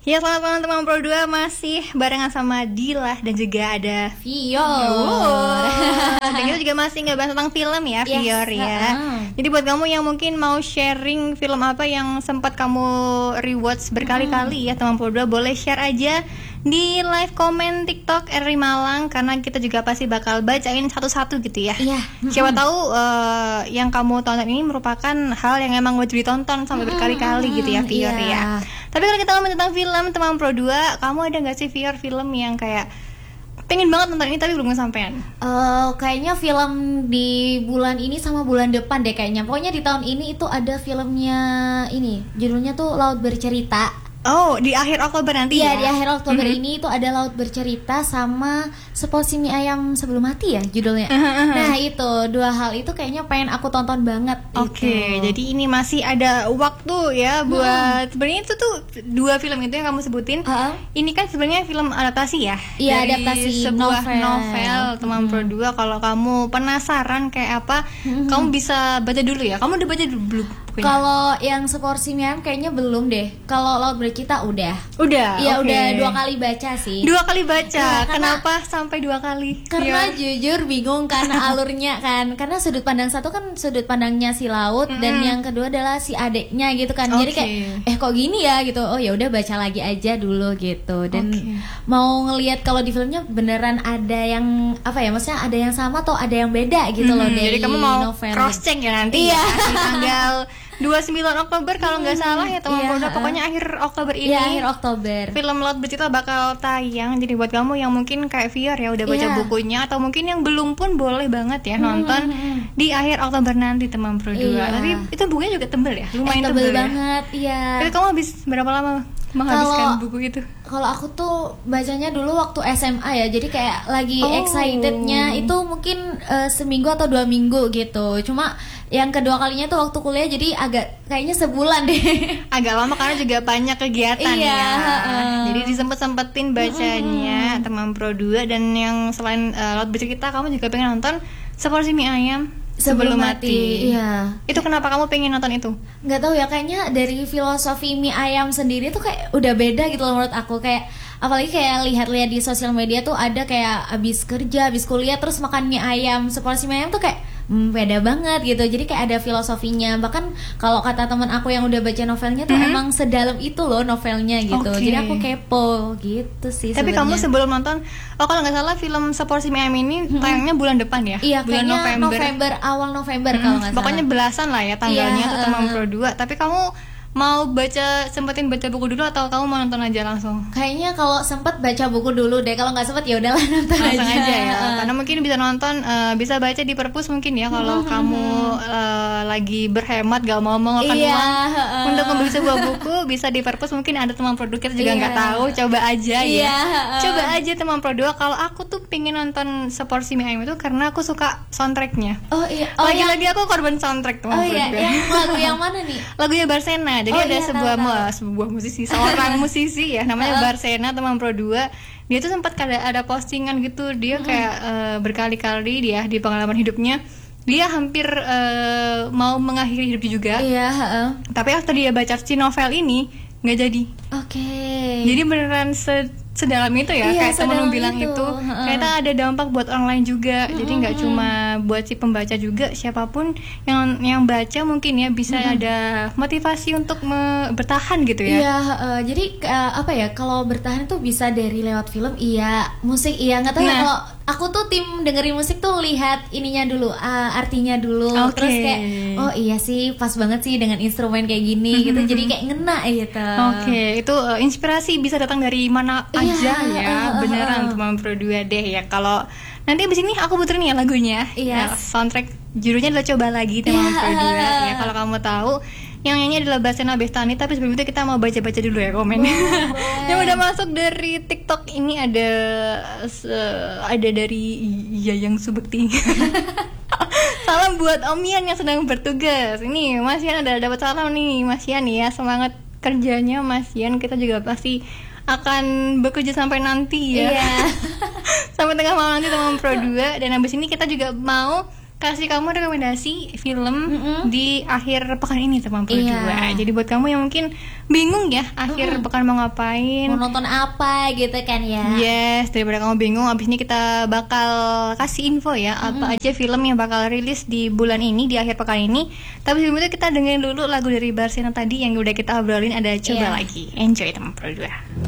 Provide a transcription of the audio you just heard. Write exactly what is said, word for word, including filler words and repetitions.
Ya, selamat malam teman Pro dua, masih barengan sama Dila dan juga ada Vior. Oh. Dan kita juga masih nggak bahas tentang film ya, Yes. Vior ya. Uh-huh. Jadi buat kamu yang mungkin mau sharing film apa yang sempat kamu rewatch berkali-kali ya teman Pro dua, boleh share aja di live comment TikTok R R I Malang, karena kita juga pasti bakal bacain satu-satu gitu ya. Iya. Siapa tahu uh, yang kamu tonton ini merupakan hal yang emang wajib ditonton sampai berkali-kali gitu ya, Vior iya. ya. Tapi kalau kita ngomong tentang film teman Pro dua, kamu ada nggak sih Vior film yang kayak pengen banget nonton ini tapi belum kesampean? Uh, kayaknya film di bulan ini sama bulan depan deh kayaknya. Pokoknya di tahun ini itu ada filmnya ini, judulnya tuh Laut Bercerita. Oh, di akhir Oktober nanti Iya, ya? di akhir Oktober mm-hmm. ini itu ada Laut Bercerita sama Seporsi Mie Ayam Sebelum Mati ya judulnya. Uh-huh. Nah itu, dua hal itu kayaknya pengen aku tonton banget. Oke, okay, jadi ini masih ada waktu ya buat, hmm. sebenarnya itu tuh dua film itu yang kamu sebutin. Uh-huh. Ini kan sebenarnya film adaptasi ya? Iya, dari adaptasi sebuah novel, novel teman hmm. Pro dua. Kalau kamu penasaran kayak apa, hmm. kamu bisa baca dulu ya. Kamu udah baca dulu? Kalau yang Seporsi Mie Ayam kayaknya belum deh. Kalau Laut Bercerita udah. Udah. Iya, okay. udah dua kali baca sih. Dua kali baca. Nah, kenapa sampai dua kali? Karena ya. jujur bingung kan alurnya kan. Karena sudut pandang satu kan sudut pandangnya si Laut, mm-hmm. dan yang kedua adalah si adeknya gitu kan. Okay. Jadi kayak eh kok gini ya gitu. Oh ya udah baca lagi aja dulu gitu. Dan okay. mau ngelihat kalau di filmnya beneran ada yang apa ya? Maksudnya ada yang sama atau ada yang beda gitu mm-hmm. loh dari Jadi kamu mau novel. cross check ya nanti iya. ya di tanggal dua puluh sembilan Oktober kalau nggak salah ya teman Pro dua. Pokoknya akhir Oktober ini. Iya, akhir Oktober. Film Laut Bercerita bakal tayang. Jadi buat kamu yang mungkin kayak Vior ya udah baca yeah. bukunya, atau mungkin yang belum pun boleh banget ya nonton hmm. di akhir Oktober nanti teman Pro dua. Iya. Tapi itu bukunya juga tebel ya, lumayan eh, tebel, tebel banget. Ya. Iya. Tapi kamu habis berapa lama menghabiskan kalo, buku itu? Kalau aku tuh bacanya dulu waktu S M A ya, jadi kayak lagi oh. excitednya itu mungkin uh, seminggu atau dua minggu gitu. Cuma yang kedua kalinya tuh waktu kuliah, jadi agak kayaknya sebulan deh. Agak lama karena juga banyak kegiatan iya, ya. Uh, jadi disempet-sempetin bacanya uh, teman Pro dua. Dan yang selain uh, Laut Bercerita, kamu juga pengen nonton Seporsi Mie Ayam Sebelum, Sebelum Mati. mati. Iya. Itu kenapa kamu pengen nonton itu? Nggak tahu ya, kayaknya dari filosofi mie ayam sendiri tuh kayak udah beda gitu loh menurut aku. Kayak apalagi kayak lihat-lihat di sosial media tuh ada kayak abis kerja, abis kuliah terus makan mie ayam, seporsi mie ayam tuh kayak hmm, beda banget gitu. Jadi kayak ada filosofinya. Bahkan kalau kata teman aku yang udah baca novelnya tuh mm-hmm. emang sedalam itu loh novelnya gitu. Okay. Jadi aku kepo gitu sih. Tapi sebenernya. Kamu sebelum nonton, oh kalau nggak salah film Seporsi Mie Ayam ini mm-hmm. tayangnya bulan depan ya? Iya, bulan November. November awal November mm-hmm. kalau nggak salah. Pokoknya belasan lah ya tanggalnya iya, tuh teman Pro dua. Tapi kamu mau baca, sempetin baca buku dulu atau kamu mau nonton aja langsung? Kayaknya kalau sempet baca buku dulu deh. Kalau nggak sempet ya udahlah nonton langsung aja. aja ya. Uh. Karena mungkin bisa nonton, uh, bisa baca di perpus mungkin ya. Kalau mm-hmm. kamu uh, lagi berhemat, gak mau mengeluarkan iya, uang uh. untuk membeli sebuah buku, bisa di perpus. Mungkin ada teman produk kita juga nggak iya. tahu. Coba aja iya, ya. Uh. Coba aja teman Pro dua. Kalau aku tuh pengen nonton Seporsi Mie Ayam itu karena aku suka soundtracknya. Oh iya. Oh, lagi-lagi yang... aku korban soundtrack teman oh, Pro iya. dua. Yang lagu yang mana nih? Lagunya Barsena. Jadi oh, ada iya, sebuah tahu, tahu. sebuah musisi, seorang musisi ya namanya Barsena teman Pro dua. Dia tuh sempat ada ada postingan gitu, dia kayak hmm. uh, berkali-kali dia di pengalaman hidupnya dia hampir uh, mau mengakhiri hidupnya juga. Iya. Uh. Tapi waktu dia baca si novel ini nggak jadi. Oke. Okay. Jadi beneran se sedalam itu ya, iya, kayak temen bilang itu, itu uh-uh. ternyata ada dampak buat orang lain juga. uh-uh. Jadi nggak cuma buat si pembaca juga, siapapun yang yang baca mungkin ya bisa uh-uh. ada motivasi untuk me- bertahan gitu ya. Iya, uh, jadi uh, apa ya, kalau bertahan itu bisa dari lewat film, iya, musik, iya, nggak tahu nah. ya kalau aku tuh tim dengerin musik tuh lihat ininya dulu, uh, artinya dulu, okay. terus kayak oh iya sih pas banget sih dengan instrumen kayak gini gitu, jadi kayak ngena gitu. Oke, okay. itu uh, inspirasi bisa datang dari mana aja ya, uh, beneran uh, uh. teman Pro dua deh ya. Kalau nanti abis ini aku puterin ya lagunya, yes. ya, soundtrack judulnya adalah Coba Lagi teman Pro dua ya. Kalau kamu tahu yang nyanyi adalah Barsena Bestani, tapi sebelum itu kita mau baca-baca dulu ya komennya. Yang udah masuk dari TikTok ini ada uh, ada dari Yayang Subekti. Salam buat Om Yan yang sedang bertugas. Ini Mas Yan ada dapat salam nih Mas Yan ya, semangat kerjanya Mas Yan. Kita juga pasti akan bekerja sampai nanti ya. Iya. Sampai tengah malam nanti teman Pro dua. Dan habis ini kita juga mau kasih kamu rekomendasi film Mm-mm. di akhir pekan ini teman berdua. Iya. Jadi buat kamu yang mungkin bingung ya akhir Mm-mm. pekan mau ngapain, Mau nonton apa gitu kan ya. yes, daripada kamu bingung, abis ini kita bakal kasih info ya apa aja film yang bakal rilis di bulan ini, di akhir pekan ini. Tapi sebelum itu kita dengerin dulu lagu dari Barsena tadi yang udah kita obrolin, ada Coba Iya. Lagi. Enjoy teman berdua.